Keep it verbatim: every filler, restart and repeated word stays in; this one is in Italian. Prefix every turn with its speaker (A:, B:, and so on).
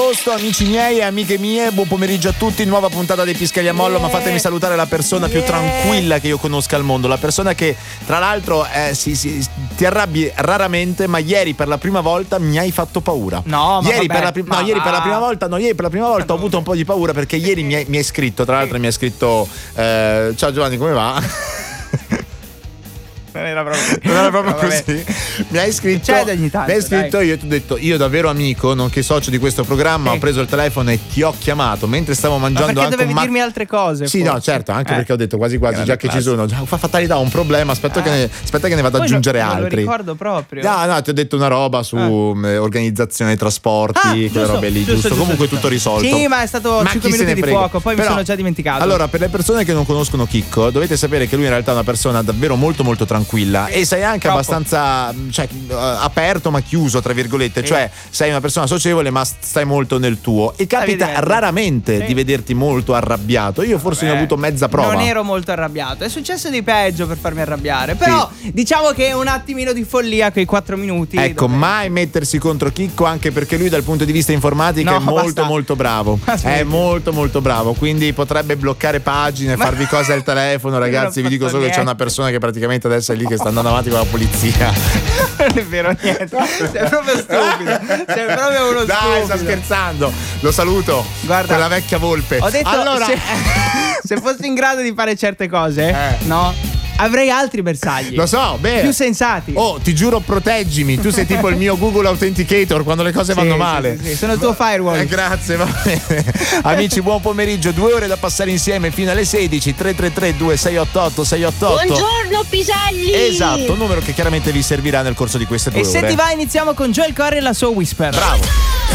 A: agosto, amici miei e amiche mie, buon pomeriggio a tutti, nuova puntata dei Pischelli a Mollo, yeah. Ma fatemi salutare la persona yeah. più tranquilla che io conosca al mondo, la persona che tra l'altro eh, si, si, ti arrabbi raramente, ma ieri per la prima volta mi hai fatto paura.
B: No, ma
A: ieri,
B: vabbè,
A: per la, pri-
B: ma
A: no, ieri per la prima volta, no, ieri per la prima volta ho avuto un po' di paura perché ieri mi hai, mi hai scritto, tra l'altro mi hai scritto eh, ciao Giovanni, come va?
B: Non era proprio,
A: non era proprio
B: no,
A: così. Mi hai scritto,
B: c'è ogni tanto,
A: mi hai scritto
B: dai.
A: Io ti ho detto, io davvero amico, nonché socio di questo programma,
B: sì.
A: Ho preso il telefono e ti ho chiamato mentre stavo mangiando.
B: Ma perché
A: anche
B: dovevi
A: un ma-
B: dirmi altre cose?
A: Sì,
B: forse.
A: no, certo, anche
B: eh.
A: perché ho detto quasi quasi, già che
B: classe.
A: ci sono, già, fa fatalità, ho un problema, aspetta, eh. che, ne, aspetta che ne vado ad aggiungere
B: non
A: altri.
B: Non lo ricordo proprio.
A: No, no, ti ho detto una roba su eh. organizzazione dei trasporti,
B: ah,
A: quelle
B: giusto,
A: robe lì,
B: giusto,
A: giusto.
B: giusto
A: Comunque
B: giusto.
A: tutto risolto.
B: Sì, ma è stato
A: ma
B: cinque minuti di
A: frega.
B: fuoco, poi
A: Però,
B: mi sono già dimenticato.
A: Allora, per le persone che non conoscono Chicco, dovete sapere che lui in realtà è una persona davvero molto molto tranquilla, sì, e sei anche troppo. abbastanza, cioè, aperto ma chiuso tra virgolette, sì. Cioè sei una persona socievole ma stai molto nel tuo e capita raramente sì. di vederti molto arrabbiato. Io forse Vabbè, ne ho avuto mezza prova.
B: Non ero molto arrabbiato, è successo di peggio per farmi arrabbiare, però sì. diciamo che un attimino di follia quei quattro minuti.
A: Ecco,
B: dove...
A: mai mettersi contro Chicco, anche perché lui dal punto di vista informatico no, è molto basta. molto bravo. È molto molto bravo, quindi potrebbe bloccare pagine, ma... farvi cose al telefono, ragazzi. Vi dico solo niente. Che c'è una persona che praticamente adesso è lì che sta andando avanti con la polizia.
B: Non è vero niente. Sei proprio stupido. Sei proprio uno
A: Dai,
B: stupido.
A: sta scherzando. Lo saluto.
B: Guarda,
A: quella vecchia volpe.
B: Ho detto
A: allora
B: se, se fossi in grado di fare certe cose,
A: eh.
B: no? Avrei altri bersagli.
A: Lo so, beh.
B: Più sensati.
A: Oh, ti giuro, proteggimi. Tu sei tipo il mio Google Authenticator quando le cose
B: sì,
A: vanno
B: sì,
A: male.
B: Sì, sì. Sono il tuo firewall.
A: Eh, grazie, va bene. Amici, buon pomeriggio. Due ore da passare insieme fino alle sedici. tre tre tre due sei otto otto sei otto otto.
C: Buongiorno Piselli.
A: Esatto, numero che chiaramente vi servirà nel corso di queste due
B: e
A: ore.
B: E se ti va iniziamo con Joel Corry e la sua Whisper.
A: Bravo.